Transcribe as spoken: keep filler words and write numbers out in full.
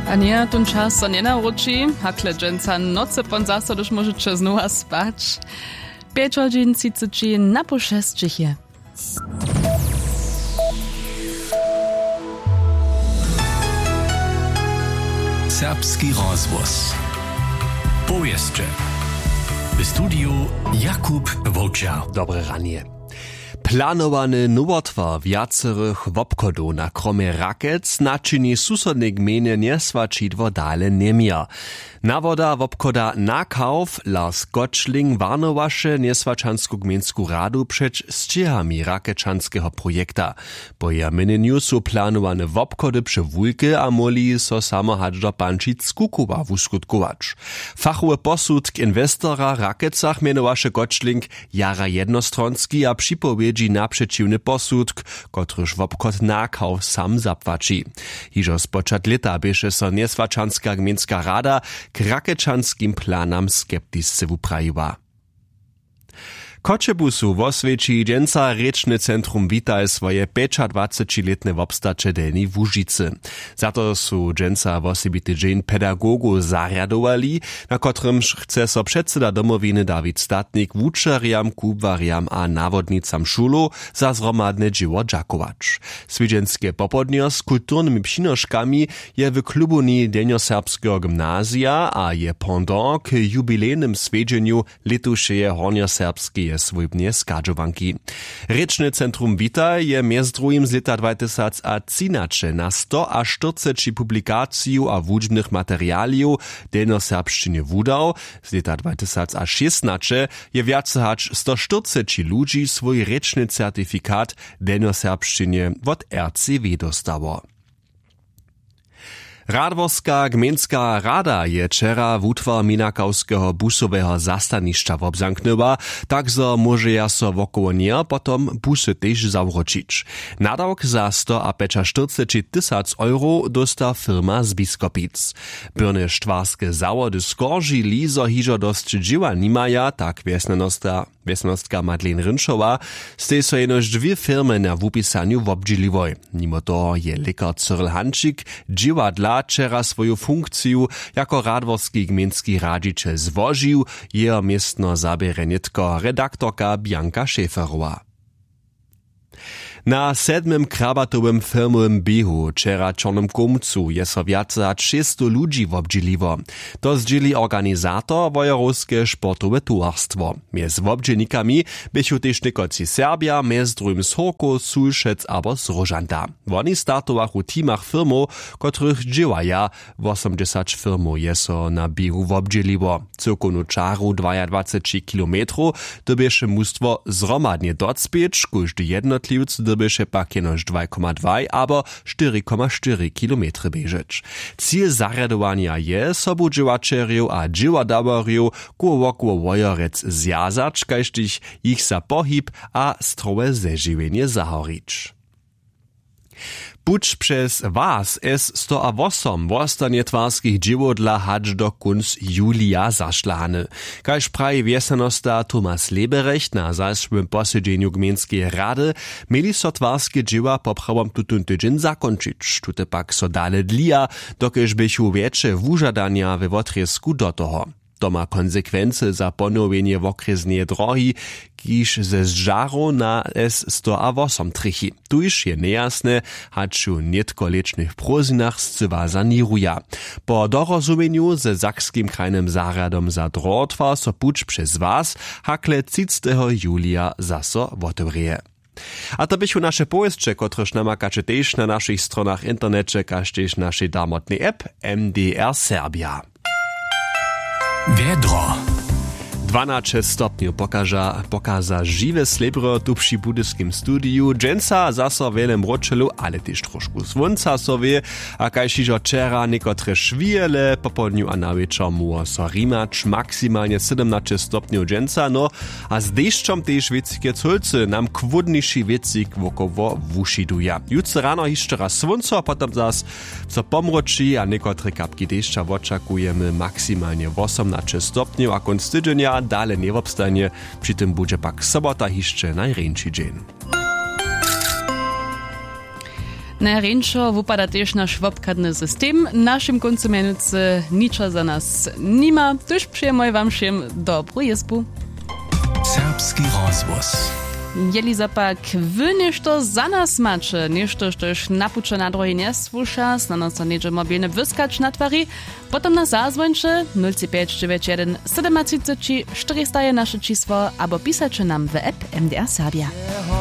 A nie, ten czas so nie nauczy, hakle dżęca noce pon zasodoż możecie znowu spać. Pięć godzin cicyci na po sześcichie. Serbski rozwoz. Pojeźdźcze. W studiu Jakub Wołczar. Dobre ranie. Planowany nowotwar wiacerych wobchodów na kromie Rakec naczyni susodne gminy nieswačidło dale niemia. Nawoda wobchoda Nakauf Lars Gottschling warnowaše nieswačansku gminsku radu przed stěhami rakečanského projekta. Po jameneniu su planowane wobchody przy wulky a moli so samo hač do Pančic Skukuba wuskutkować. Fachowy posudk inwestora Rakecach mianowaše Gottschling jara jednostronski a připowiedzi naprzeciwny posudk, kotryż wobchod Nakauf sam zapłaci. Hižo spočat lita bieše so nieswačanska gminska rada k rakečanskim planam skeptisce wuprajiła. Koczebusu w Oswieci dżęca Rečne Centrum Witaj swoje dwadzieścia-letne wobstacze delni w Łužicy. Za to su dżęca w osobity dzień pedagogów zariadowali, na kotrym chce so przedseda domowiny Dawid Statnik wuczeriam, kubwariam a nawodnicam szulu za zromadne dzieło dżakować. Swidzenskie popodnio z kulturnymi przynoszkami je w klubuni Denioserbskiego gimnazja a je pendant k jubilejnym swiedzeniu letuszeje hornioserbskiej swójbnie skadżowanki. Rečne Centrum Witaj je między drugim z lata dwa tysiące trzynaście na sto a czterdzieści publikaciju a wudźbnych materialiów delnoserbszczynie wudał. Z lata dwa tysiące szesnaście je więcej hacz sto czterdzieści ludzi swój rečny certyfikat delnoserbszczynie od R C W dostało. Radworska gminska rada je wczera wutwar minakowskiego busowego zastaniszcza wobzamknęła, tak zo może ja so wokoło nie potom busy też zawrócić. Nadawk za sto czterdzieści tysięcy euro dosta firma z Biskopic. Byrne sztwarskie zawody skorżyli, zo hižo dość dzieła nimaja, tak wiesnanostka, wiesnanostka Madeleine Rynszowa, stej so jenoż dwie firmy na wupisaniu wobdziliwoj. Mimo to je lekar Cyril Hančík dzieła dla wczera swoją funkcję jako radworski gminski radziciel złożył, jeho miestno zabierenitko redaktorka Bianka Schäferowa. Na sedmym krabatowym firmowym biegu wczera czornym komcu je so więcej jak sześćset ludzi wobdzieliwo. To zdzieli organizator wojerovskie sportowe towarstwo. Między wobdzielnikami bychu też niekoci Serbia, między drugim z Horko, Sulšec abo z Rožanta. Oni startowachu teamach firmów, których dziełaja osiemdziesiąt firmów je so na biegu wobdzieliwo. Cyrkonu czaru dwadzieścia kilometrów dobieše mustwo zromadnie docpieć, każdy jednotliwc dobieše pak jenož dwa przecinek dwa abo cztery przecinek cztery kilometry bieżeć. Cíl zariadowania je sobu dziełaczeriów a dzieładawarjów koło wojorec zjazać, kajsztyś ich za pohyb a strowe zeżywienie zahorić. Puć przez was es sto a osem wostanie twarskich dzieło dla hacz do kunc Julia zaszlany. Kajż praji wiesanosta Tomas Leberecht na zajszłym posiedzeniu gminskiej rady mieli so twarskie dzieła poprawom tutun tydzień zakończyć. Tute pak so dale dlija, dokeż bychu większe wużadania we wotrysku do toho. To ma konsekwencje za ponowienie wokresnej drogi, kiż ze zżaru na S sto a osem trichy. Tuż je nejasne, haczu nietkolecznych prozinach scywa zaniruja. Po dorozumieniu ze Sakskim krajnym zaradom za drotwa so puć przez was hakle trzydziestego julia zaso wotewrije. A to bychu nasze pojeźdźcze, kotreż namakacie też na naszych stronach internecie, każ też naszej damotnej app M D R Serbia. Wiedro. dwanaście stopniów pokaza, pokaza żywe slebro tu przy budyskim studiu. Dżęca zaso wiele mroczelu, ale też troszkę słońca sobie, a kajšižo wczera niekotre szwijele, po południu a na wieczor muło so rimać, maksymalnie siedemnaście stopniów dżęca, no a z deszczom też wieckie culcy nam kwudniejszy wiecik wokoło wušiduja. Jutro rano jeszcze raz słońco, potem zas co pomroczy, a niekotre kapki deszcza oczekujemy maksymalnie osiemnaście stopniów, a końc tydzienia dale nie wobstanie, przy tym będzie pak sobota jeszcze najręczy dzień. Najręczo wypada też nasz wobkadny system. Naszym końcu mianowicie niczo za nas nima. Tuż przyjmuję wam wszem dobrą jezbu. Serbski rozwóz. Jeli zapak wy nešto za nas macie, nešto, štož napuče na drogi nie słuša, snano co niedzie mobilny wyskacz na twari, potem na zazwończe nula pięć dziewięć jeden siedem trzy cztery czterysta je nasze czisło, albo pisacie nam w app M D R Serbia.